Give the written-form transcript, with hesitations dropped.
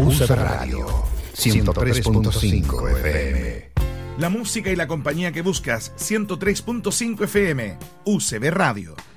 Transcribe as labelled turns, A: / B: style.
A: UCB Radio 103.5 FM.
B: La música y la compañía que buscas, 103.5 FM, UCB Radio.